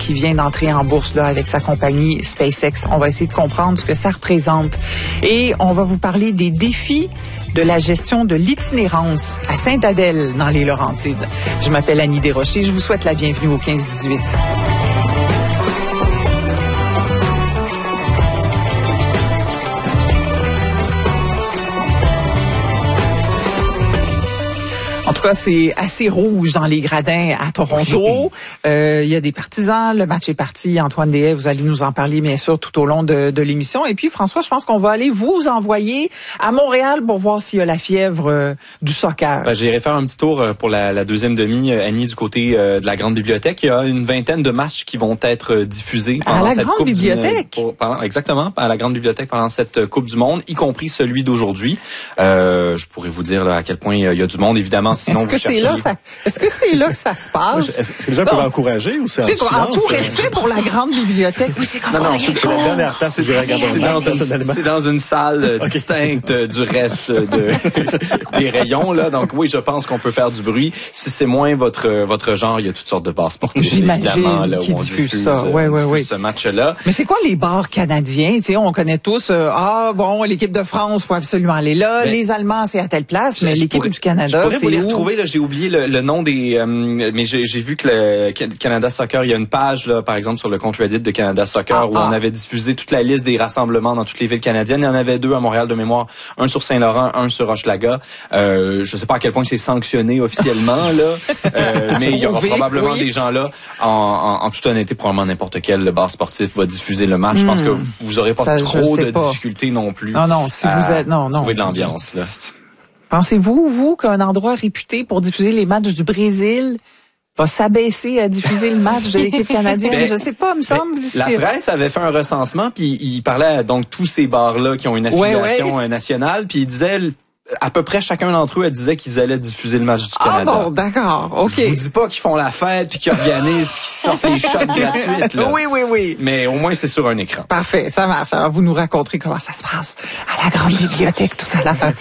qui vient d'entrer en bourse là, avec sa compagnie SpaceX. On va essayer de comprendre ce que ça représente. Et on va vous parler des défis de la gestion de l'itinérance à Sainte-Adèle, dans les Laurentides. Je m'appelle Annie Desrochers. Je vous souhaite la bienvenue au 15-18. En tout cas, c'est assez rouge dans les gradins à Toronto. Il y a des partisans. Le match est parti. Antoine Deshaies, vous allez nous en parler, bien sûr, tout au long de l'émission. Et puis, François, je pense qu'on va aller vous envoyer à Montréal pour voir s'il y a la fièvre du soccer. J'irai faire un petit tour pour la deuxième demi, Annie, du côté de la Grande Bibliothèque. Il y a une vingtaine de matchs qui vont être diffusés pendant cette Coupe du Monde. Exactement, à la Grande Bibliothèque pendant cette Coupe du Monde, y compris celui d'aujourd'hui. Je pourrais vous dire là, à quel point il y a du monde, évidemment. Sinon, est-ce que c'est là que ça se passe? Est-ce que les gens peuvent encourager ou c'est en silence? En tout respect pour la Grande Bibliothèque. Oui, c'est comme ça. Non, c'est la dernière place que j'ai regardé. C'est dans une salle distincte du reste des rayons, là. Donc oui, je pense qu'on peut faire du bruit. Si c'est moins votre genre, il y a toutes sortes de bars sportifs, évidemment, là, où on diffuse ce match-là. Mais c'est quoi les bars canadiens? Tu sais, on connaît tous, l'équipe de France, faut absolument aller là. Les Allemands, c'est à telle place, mais l'équipe du Canada, c'est où? Retrouver, là, j'ai oublié le nom des, mais j'ai vu que le Canada Soccer, il y a une page là, par exemple sur le compte Reddit de Canada Soccer où on avait diffusé toute la liste des rassemblements dans toutes les villes canadiennes. Il y en avait 2 à Montréal de mémoire, un sur Saint-Laurent, un sur Hochelaga. Je sais pas à quel point c'est sanctionné officiellement là, mais il y aura probablement des gens là. En toute honnêteté, probablement n'importe quel bar sportif va diffuser le match. Je pense que vous aurez pas trop de difficultés non plus. Non, si vous êtes trouver de l'ambiance là. Pensez-vous, qu'un endroit réputé pour diffuser les matchs du Brésil va s'abaisser à diffuser le match de l'équipe canadienne? Je sais pas, me semble. La presse avait fait un recensement, puis il parlait donc tous ces bars-là qui ont une affiliation nationale, puis il disait à peu près chacun d'entre eux disait qu'ils allaient diffuser le match du Canada. Ah bon, d'accord, ok. Je vous dis pas qu'ils font la fête, puis qu'ils organisent, puis qu'ils sortent les shots gratuites, là. Oui. Mais au moins, c'est sur un écran. Parfait, ça marche. Alors, vous nous raconterez comment ça se passe à la Grande Bibliothèque tout à l'heure.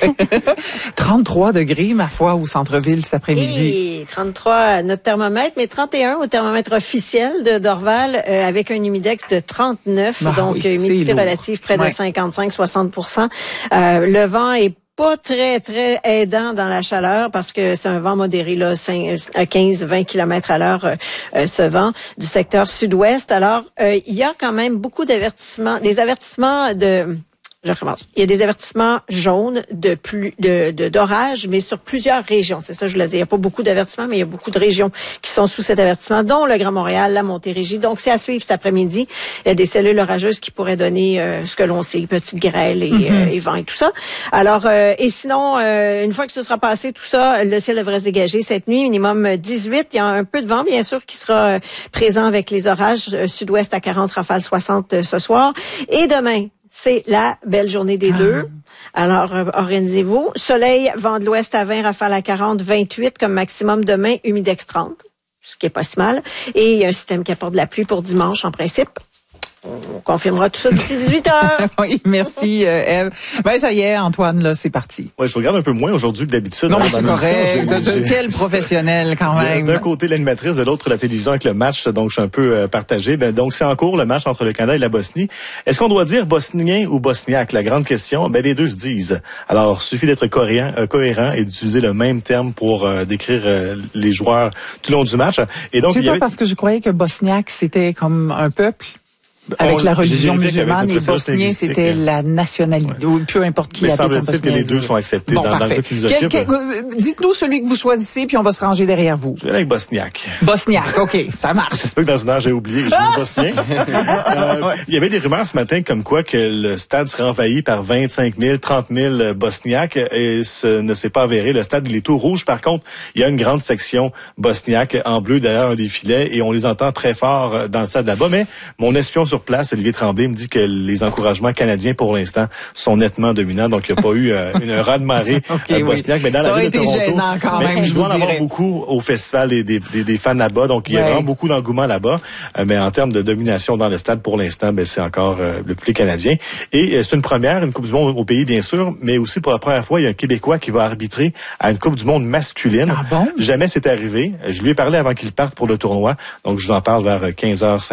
33 degrés, ma foi, au centre-ville cet après-midi. Et 33 à notre thermomètre, mais 31 au thermomètre officiel de Dorval, avec un humidex de 39, donc humidité relative près de 55-60%. Le vent est pas très, très aidant dans la chaleur parce que c'est un vent modéré, là, 15-20 km à l'heure, ce vent du secteur sud-ouest. Alors, il y a quand même beaucoup d'avertissements, je recommence. Il y a des avertissements jaunes d'orage, mais sur plusieurs régions. C'est ça que je voulais dire. Il n'y a pas beaucoup d'avertissements, mais il y a beaucoup de régions qui sont sous cet avertissement, dont le Grand Montréal, la Montérégie. Donc, c'est à suivre cet après-midi. Il y a des cellules orageuses qui pourraient donner ce que l'on sait, petites grêles et vent et tout ça. Alors, et sinon, une fois que ce sera passé tout ça, le ciel devrait se dégager cette nuit, minimum 18. Il y a un peu de vent, bien sûr, qui sera présent avec les orages sud-ouest à 40, rafales 60 ce soir. Et demain, c'est la belle journée des deux. Alors, organisez-vous. Soleil, vent de l'ouest à 20, rafale à 40, 28 comme maximum demain, humidex 30, ce qui est pas si mal. Et il y a un système qui apporte de la pluie pour dimanche, en principe. On confirmera tout ça d'ici 18 heures. Oui, merci, Ève. Ben, ça y est, Antoine, là, c'est parti. Ouais, je regarde un peu moins aujourd'hui que d'habitude. Non, c'est correct. Quel professionnel, quand même. D'un côté, l'animatrice, de l'autre, la télévision avec le match. Donc, je suis un peu partagé. Donc, c'est en cours, le match entre le Canada et la Bosnie. Est-ce qu'on doit dire bosnien ou bosniaque? La grande question. Les deux se disent. Alors, il suffit d'être cohérent et d'utiliser le même terme pour décrire les joueurs tout le long du match. Et donc, c'est parce que je croyais que bosniaque, c'était comme un peuple. Avec la religion musulmane et bosnien, c'était la nationalité, ou peu importe qui habite en Bosnie. Mais semble-t-il que les deux sont acceptés dans le cas qui nous occupe. Dites-nous celui que vous choisissez, puis on va se ranger derrière vous. Je vais avec bosniaque. Bosniaque, OK, ça marche. J'espère que dans une heure, j'ai oublié que je suis bosnien. Il y avait des rumeurs ce matin comme quoi que le stade serait envahi par 25 000, 30 000 bosniaques, et ce ne s'est pas avéré. Le stade, il est tout rouge. Par contre, il y a une grande section bosniaque en bleu derrière un des filets, et on les entend très fort dans le stade là-bas. Mais mon espion sur place, Olivier Tremblay, me dit que les encouragements canadiens pour l'instant sont nettement dominants, donc il n'y a pas eu une raz-de-marée bosniaque. Mais dans ça la ville de Toronto, gênant quand même, je dois en avoir beaucoup au festival et des fans là-bas, donc il y a vraiment beaucoup d'engouement là-bas. Mais en termes de domination dans le stade pour l'instant, c'est encore le public canadien. Et c'est une première, une Coupe du Monde au pays bien sûr, mais aussi pour la première fois, il y a un Québécois qui va arbitrer à une Coupe du Monde masculine. Ah bon? Jamais c'est arrivé. Je lui ai parlé avant qu'il parte pour le tournoi, donc je vous en parle vers 15h50.